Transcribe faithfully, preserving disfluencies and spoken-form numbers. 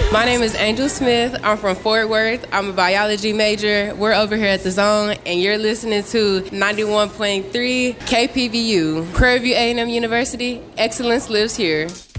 My name is Angel Smith. I'm from Fort Worth. I'm a biology major. We're over here at The Zone, and you're listening to ninety-one point three K P V U, Prairie View A and M University. Excellence lives here.